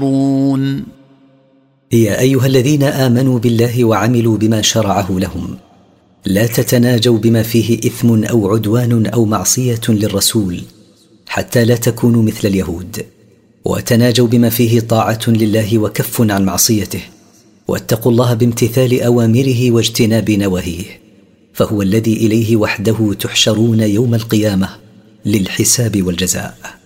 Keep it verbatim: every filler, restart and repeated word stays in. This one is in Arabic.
يا أيها الذين آمنوا بالله وعملوا بما شرعه لهم لا تتناجوا بما فيه إثم أو عدوان أو معصية للرسول حتى لا تكونوا مثل اليهود، وتناجوا بما فيه طاعة لله وكف عن معصيته، واتقوا الله بامتثال أوامره واجتناب نواهيه، فهو الذي إليه وحده تحشرون يوم القيامة للحساب والجزاء.